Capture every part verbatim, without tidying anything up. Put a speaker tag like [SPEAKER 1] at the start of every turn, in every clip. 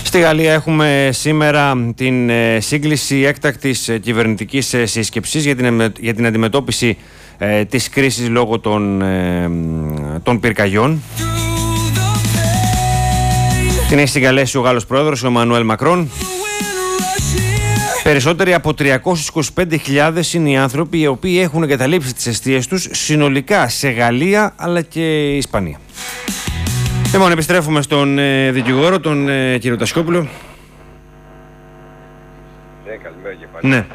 [SPEAKER 1] Στη Γαλλία έχουμε σήμερα την ε, σύγκληση έκτακτης ε, κυβερνητικής ε, σύσκεψης για την, για την αντιμετώπιση ε, της κρίσης λόγω των, ε, των πυρκαγιών. Την έχει συγκαλέσει ο Γάλλος πρόεδρος, ο Εμμανουέλ Μακρόν. Περισσότεροι από τριακόσιες είκοσι πέντε χιλιάδες είναι οι άνθρωποι οι οποίοι έχουν εγκαταλείψει τις εστίες τους συνολικά σε Γαλλία αλλά και Ισπανία. Λοιπόν, επιστρέφουμε στον ε, δικηγόρο, τον ε, κύριο Τασιόπουλο.
[SPEAKER 2] Ναι, καλημέρα και πάλι.
[SPEAKER 1] Ναι.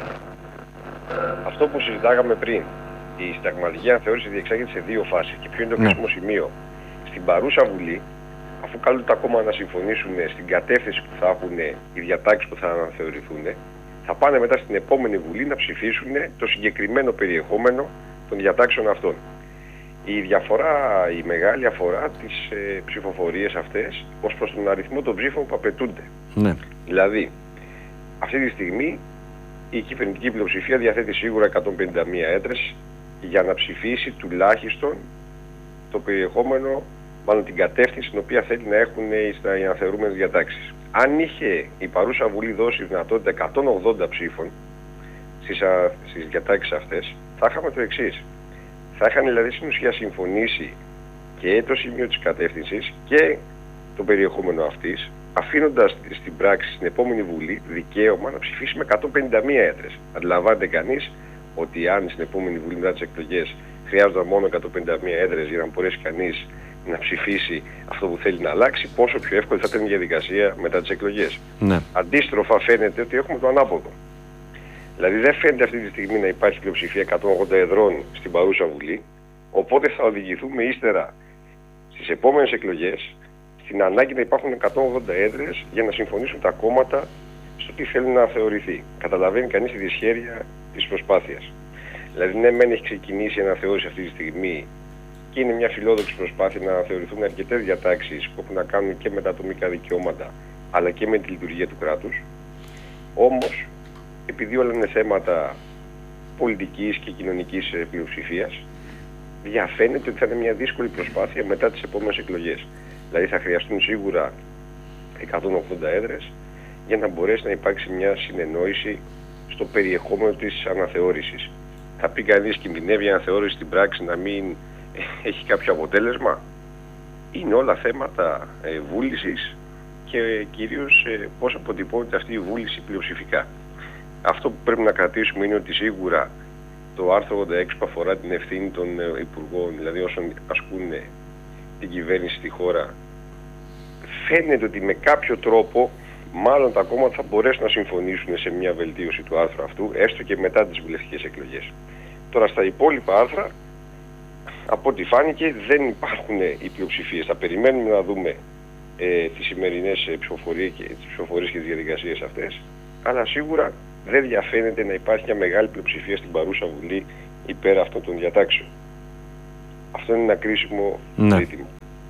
[SPEAKER 2] Αυτό που συζητάγαμε πριν, η συνταγματική αναθεώρηση διεξάγεται σε δύο φάσεις. Και ποιο είναι το
[SPEAKER 1] Ναι.
[SPEAKER 2] κρίσιμο σημείο? Στην παρούσα Βουλή, αφού καλούνται τα κόμματα να συμφωνήσουν στην κατεύθυνση που θα έχουν οι διατάξεις που θα αναθεωρηθούν, θα πάνε μετά στην επόμενη Βουλή να ψηφίσουν το συγκεκριμένο περιεχόμενο των διατάξεων αυτών. Η διαφορά, η μεγάλη αφορά τις ε, ψηφοφορίες αυτές ως προς τον αριθμό των ψήφων που απαιτούνται.
[SPEAKER 1] Ναι.
[SPEAKER 2] Δηλαδή, αυτή τη στιγμή η κυβερνητική πλειοψηφία διαθέτει σίγουρα εκατόν πενήντα μία έδρες για να ψηφίσει τουλάχιστον το περιεχόμενο, μάλλον την κατεύθυνση την οποία θέλει να έχουν οι αναθεωρούμενες διατάξεις. Αν είχε η παρούσα Βουλή δώσει δυνατότητα εκατόν ογδόντα ψήφων στις, α, στις διατάξεις αυτές, θα είχαμε το εξής. Θα είχαν δηλαδή στην ουσία συμφωνήσει και το σημείο της κατεύθυνσης και το περιεχόμενο αυτής, αφήνοντας στην πράξη στην επόμενη Βουλή δικαίωμα να ψηφίσει με εκατόν πενήντα μία έδρες. Αντιλαμβάνεται κανείς ότι αν στην επόμενη Βουλή μετά τις εκλογές χρειάζονταν μόνο εκατόν πενήντα μία έδρες για να μπορέσει κανείς να ψηφίσει αυτό που θέλει να αλλάξει, πόσο πιο εύκολη θα ήταν η διαδικασία μετά τις εκλογές.
[SPEAKER 1] Ναι.
[SPEAKER 2] Αντίστροφα φαίνεται ότι έχουμε το ανάποδο. Δηλαδή δεν φαίνεται αυτή τη στιγμή να υπάρχει πλειοψηφία εκατόν ογδόντα εδρών στην παρούσα Βουλή, οπότε θα οδηγηθούμε ύστερα στις επόμενες εκλογές στην ανάγκη να υπάρχουν εκατόν ογδόντα έδρες για να συμφωνήσουν τα κόμματα στο τι θέλουν να θεωρηθεί. Καταλαβαίνει κανείς τη δυσχέρεια της προσπάθειας. Δηλαδή ναι, μεν έχει ξεκινήσει η αναθεώρηση αυτή τη στιγμή και είναι μια φιλόδοξη προσπάθεια να θεωρηθούν αρκετές διατάξεις που έχουν να κάνουν και με τα ατομικά δικαιώματα αλλά και με τη λειτουργία του κράτους. Όμως, επειδή όλα είναι θέματα πολιτικής και κοινωνικής πλειοψηφίας, διαφαίνεται ότι θα είναι μια δύσκολη προσπάθεια μετά τις επόμενες εκλογές. Δηλαδή θα χρειαστούν σίγουρα εκατόν ογδόντα έδρες για να μπορέσει να υπάρξει μια συνεννόηση στο περιεχόμενο της αναθεώρησης. Θα πει κανείς, κινδυνεύει η αναθεώρηση στην πράξη να μην έχει κάποιο αποτέλεσμα? Είναι όλα θέματα ε, βούλησης και κυρίως ε, πώς αποτυπώνεται αυτή η βούληση πλειοψηφικά. Αυτό που πρέπει να κρατήσουμε είναι ότι σίγουρα το άρθρο ογδόντα έξι που αφορά την ευθύνη των ε, υπουργών, δηλαδή όσων ασκούν ε, την κυβέρνηση στη χώρα, φαίνεται ότι με κάποιο τρόπο μάλλον τα κόμματα θα μπορέσουν να συμφωνήσουν σε μια βελτίωση του άρθρου αυτού, έστω και μετά τις βουλευτικές εκλογές. Τώρα στα υπόλοιπα άρθρα, από ό,τι φάνηκε, δεν υπάρχουν οι πλειοψηφίες. Θα περιμένουμε να δούμε ε, τις σημερινές ψηφοφορίες και, τις ψηφοφορίες και τις διαδικασίες αυτές, αλλά σίγουρα δεν διαφαίνεται να υπάρχει μια μεγάλη πλειοψηφία στην παρούσα Βουλή υπέρ αυτών των διατάξεων. Αυτό είναι ένα κρίσιμο
[SPEAKER 1] Ναι.
[SPEAKER 2] ζήτημα.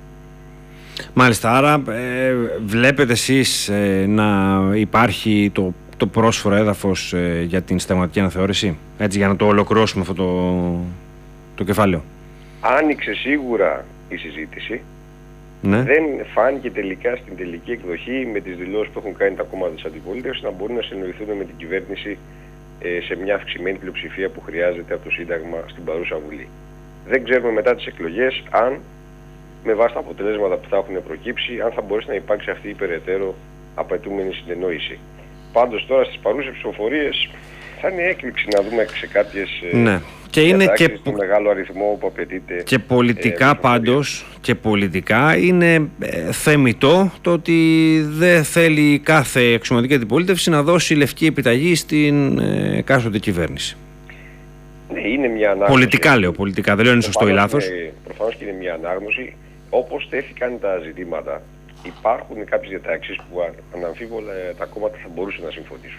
[SPEAKER 1] Μάλιστα, άρα ε, βλέπετε εσείς ε, να υπάρχει το, το πρόσφορο έδαφος ε, για την συνταγματική αναθεώρηση, έτσι, για να το ολοκληρώσουμε αυτό το, το κεφάλαιο?
[SPEAKER 2] Άνοιξε σίγουρα η συζήτηση.
[SPEAKER 1] Ναι.
[SPEAKER 2] Δεν φάνηκε τελικά στην τελική εκδοχή με τις δηλώσεις που έχουν κάνει τα κόμματα της αντιπολίτευσης να μπορούν να συνοηθούν με την κυβέρνηση ε, σε μια αυξημένη πλειοψηφία που χρειάζεται από το Σύνταγμα στην παρούσα Βουλή. Δεν ξέρουμε μετά τις εκλογές αν, με βάση τα αποτελέσματα που θα έχουν προκύψει, αν θα μπορέσει να υπάρξει αυτή η περαιτέρω απαιτούμενη συνεννόηση. Πάντως τώρα στις παρούσες ψηφοφορίες θα είναι έκπληξη να δούμε σε κάποιες
[SPEAKER 1] ναι. Και είναι και
[SPEAKER 2] το μεγάλο αριθμό που απαιτείται.
[SPEAKER 1] Και πολιτικά ε, πάντως, και πολιτικά είναι ε, θεμιτό το ότι δεν θέλει κάθε εξωματική αντιπολίτευση να δώσει λευκή επιταγή στην ε, εκάστοτε κυβέρνηση.
[SPEAKER 2] Ναι, είναι μια ανάγνωση.
[SPEAKER 1] Πολιτικά λέω, πολιτικά, δεν λέω είναι σωστό ή λάθος.
[SPEAKER 2] Προφανώς και είναι μια ανάγνωση. Όπως τέθηκαν τα ζητήματα, υπάρχουν κάποιες διατάξεις που αναμφίβολα τα κόμματα θα μπορούσαν να συμφωνήσουν.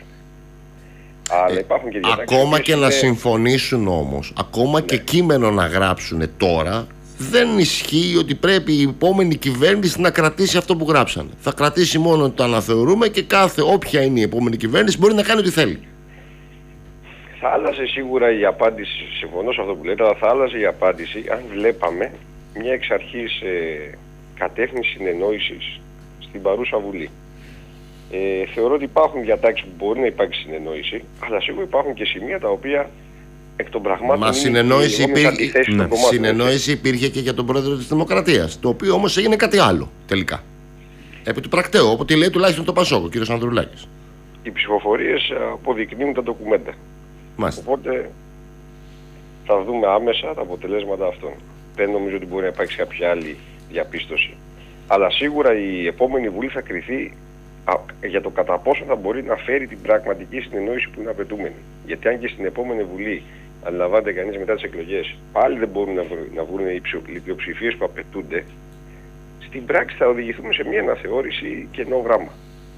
[SPEAKER 2] Αλλά υπάρχουν και
[SPEAKER 3] ακόμα και
[SPEAKER 2] είναι...
[SPEAKER 3] να συμφωνήσουν όμως, ακόμα ναι. και κείμενο να γράψουν τώρα, δεν ισχύει ότι πρέπει η επόμενη κυβέρνηση να κρατήσει αυτό που γράψανε. Θα κρατήσει μόνο το αναθεωρούμε και κάθε όποια είναι η επόμενη κυβέρνηση μπορεί να κάνει ό,τι θέλει.
[SPEAKER 2] Θα άλλαζε σίγουρα η απάντηση, συμφωνώ σε αυτό που λέτε, αλλά θα άλλαζε η απάντηση αν βλέπαμε μια εξ αρχής ε, κατεύθυνση συνεννόησης στην παρούσα Βουλή. Ε, θεωρώ ότι υπάρχουν διατάξεις που μπορεί να υπάρξει συνεννόηση, αλλά σίγουρα υπάρχουν και σημεία τα οποία εκ των πραγμάτων.
[SPEAKER 3] Μα συνεννόηση, υπήρχε,
[SPEAKER 2] ναι.
[SPEAKER 3] συνεννόηση υπήρχε και για τον πρόεδρο της Δημοκρατίας, το οποίο όμως έγινε κάτι άλλο τελικά. Επί του πρακτέου, όποτε λέει τουλάχιστον το Πασόκ, ο κ. Ανδρουλάκης.
[SPEAKER 2] Οι ψηφοφορίες αποδεικνύουν τα ντοκουμέντα.
[SPEAKER 3] Μάλιστα.
[SPEAKER 2] Οπότε θα δούμε άμεσα τα αποτελέσματα αυτών. Δεν νομίζω ότι μπορεί να υπάρξει κάποια άλλη διαπίστωση. Αλλά σίγουρα η επόμενη Βουλή θα κριθεί για το κατά πόσο θα μπορεί να φέρει την πραγματική συνεννόηση που είναι απαιτούμενη. Γιατί αν και στην επόμενη Βουλή, αντιλαμβάνεται κανείς μετά τις εκλογές, πάλι δεν μπορούν να, βρουν, να βρουν οι πλειοψηφίες που απαιτούνται, στην πράξη θα οδηγηθούμε σε μια αναθεώρηση κενό γράμμα.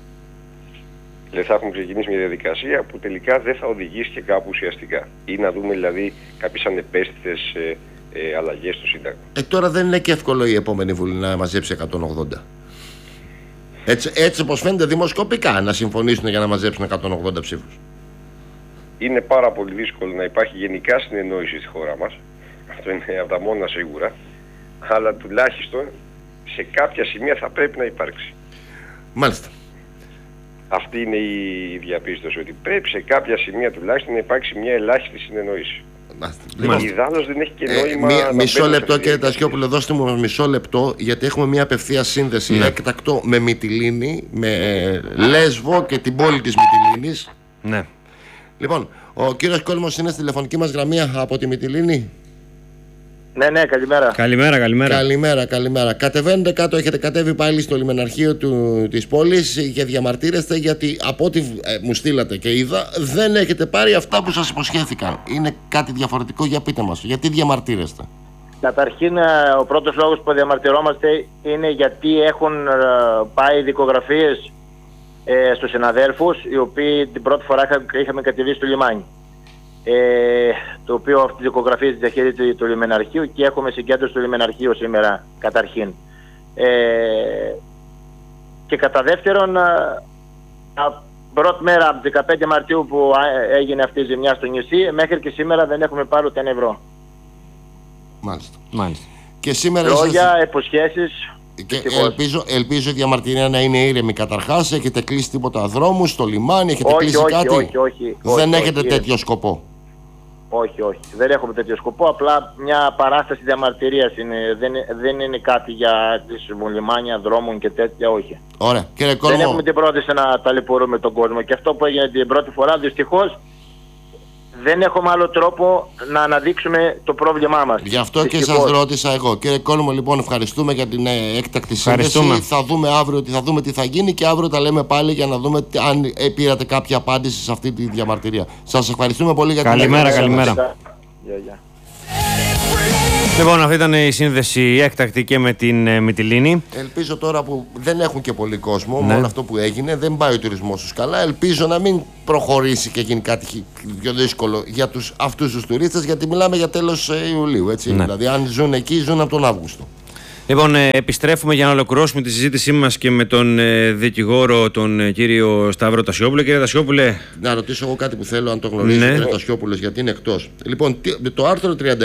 [SPEAKER 2] Δηλαδή θα έχουμε ξεκινήσει μια διαδικασία που τελικά δεν θα οδηγήσει και κάπου ουσιαστικά. Ή να δούμε δηλαδή κάποιες ανεπαίσθητες ε, ε, αλλαγές στο Σύνταγμα.
[SPEAKER 3] Ε, τώρα δεν είναι και εύκολο η επόμενη Βουλή να μαζέψει εκατόν ογδόντα. Έτσι, έτσι όπως φαίνεται δημοσκοπικά να συμφωνήσουν για να μαζέψουν εκατόν ογδόντα ψήφους.
[SPEAKER 2] Είναι πάρα πολύ δύσκολο να υπάρχει γενικά συνεννόηση στη χώρα μας. Αυτό είναι από τα μόνα σίγουρα. Αλλά τουλάχιστον σε κάποια σημεία θα πρέπει να υπάρξει.
[SPEAKER 3] Μάλιστα.
[SPEAKER 2] Αυτή είναι η διαπίστωση, ότι πρέπει σε κάποια σημεία τουλάχιστον να υπάρξει μια ελάχιστη συνεννόηση.
[SPEAKER 3] Λοιπόν,
[SPEAKER 2] ιδάλλως δεν έχει και νόημα.
[SPEAKER 3] Ε, μία,
[SPEAKER 2] να
[SPEAKER 3] μισό λεπτό
[SPEAKER 2] αυτή...
[SPEAKER 3] κύριε Τασιόπουλο, δώστε μου μισό λεπτό, γιατί έχουμε μια απευθεία σύνδεση
[SPEAKER 1] ναι.
[SPEAKER 3] έκτακτο με Μυτιλήνη, με ε, Λέσβο και την πόλη της Μυτιλήνης.
[SPEAKER 1] Ναι.
[SPEAKER 3] Λοιπόν, ο κύριος Κόλμος είναι στη τηλεφωνική μας γραμμή από τη Μυτιλήνη.
[SPEAKER 4] Ναι, ναι, καλημέρα.
[SPEAKER 1] Καλημέρα, καλημέρα.
[SPEAKER 3] Καλημέρα, καλημέρα. Κατεβαίνετε κάτω, έχετε κατέβει πάλι στο λιμεναρχείο του, της πόλης και διαμαρτύρεστε γιατί από ό,τι ε, μου στείλατε και είδα δεν έχετε πάρει αυτά που σας υποσχέθηκαν. Είναι κάτι διαφορετικό, για πείτε μας. Γιατί διαμαρτύρεστε?
[SPEAKER 4] Καταρχήν, ο πρώτος λόγος που διαμαρτυρόμαστε είναι γιατί έχουν πάει δικογραφίες ε, στους συναδέλφους, οι οποίοι την πρώτη φορά είχαμε κατεβεί στο λιμάνι. Ε, το οποίο αυτή τη δικογραφία διαχειρίζεται το λιμεναρχείο και έχουμε συγκέντρωση στο λιμεναρχείο σήμερα καταρχήν. Ε, και κατά δεύτερον, α, πρώτη μέρα από δεκαπέντε Μαρτίου που έγινε αυτή η ζημιά στο νησί, μέχρι και σήμερα δεν έχουμε πάρει ούτε ένα ευρώ.
[SPEAKER 3] Μάλιστα.
[SPEAKER 1] Μάλιστα.
[SPEAKER 3] Και σήμερα
[SPEAKER 4] λόγια,
[SPEAKER 3] είσαστε...
[SPEAKER 4] υποσχέσεις.
[SPEAKER 3] Και ελπίζω, ελπίζω η διαμαρτυρία να είναι ήρεμη καταρχάς. Έχετε κλείσει τίποτα δρόμους στο λιμάνι, έχετε
[SPEAKER 4] όχι,
[SPEAKER 3] κλείσει
[SPEAKER 4] όχι,
[SPEAKER 3] κάτι?
[SPEAKER 4] Όχι, όχι,
[SPEAKER 3] δεν
[SPEAKER 4] όχι,
[SPEAKER 3] έχετε
[SPEAKER 4] όχι,
[SPEAKER 3] τέτοιο σκοπό?
[SPEAKER 4] Όχι, όχι. Δεν έχουμε τέτοιο σκοπό. Απλά μια παράσταση διαμαρτυρίας είναι. Δεν, δεν είναι κάτι για τις λιμάνια δρόμων και τέτοια, όχι.
[SPEAKER 3] Ωραία. Κύριε Κόλμο...
[SPEAKER 4] Δεν έχουμε την πρόταση να ταλαιπωρούμε τον κόσμο. Και αυτό που έγινε την πρώτη φορά, δυστυχώς, δεν έχουμε άλλο τρόπο να αναδείξουμε το πρόβλημά μας.
[SPEAKER 3] Γι' αυτό δυστυχώς. Και σας ρώτησα εγώ. Κύριε Κόλμο, λοιπόν, ευχαριστούμε για την ε, έκτακτη σύνδεση. Θα δούμε αύριο τι θα δούμε τι θα γίνει και αύριο τα λέμε πάλι για να δούμε αν ε, πήρατε κάποια απάντηση σε αυτή τη διαμαρτυρία. Σας ευχαριστούμε πολύ για την
[SPEAKER 1] καλημέρα, καλημέρα.
[SPEAKER 4] Yeah, yeah.
[SPEAKER 1] Λοιπόν, αυτή ήταν η σύνδεση έκτακτη και με την ε, Μυτιλήνη.
[SPEAKER 3] Ελπίζω τώρα που δεν έχουν και πολύ κόσμο,
[SPEAKER 1] ναι.
[SPEAKER 3] με όλο αυτό που έγινε, δεν πάει ο τουρισμός τους καλά. Ελπίζω να μην προχωρήσει και γίνει κάτι πιο δύσκολο για τους, αυτούς τους τουρίστες, γιατί μιλάμε για τέλος ε, Ιουλίου. Έτσι. Ναι. Δηλαδή, αν ζουν εκεί, ζουν από τον Αύγουστο.
[SPEAKER 1] Λοιπόν, ε, επιστρέφουμε για να ολοκληρώσουμε τη συζήτησή μας και με τον ε, δικηγόρο, τον ε, κύριο Σταύρο Τασιόπουλο. Κύριε Τασιόπουλε.
[SPEAKER 3] Να ρωτήσω εγώ κάτι που θέλω, αν το γνωρίζει, ναι. Κύριε Τασιόπουλος, γιατί είναι εκτός. Λοιπόν, το άρθρο τριάντα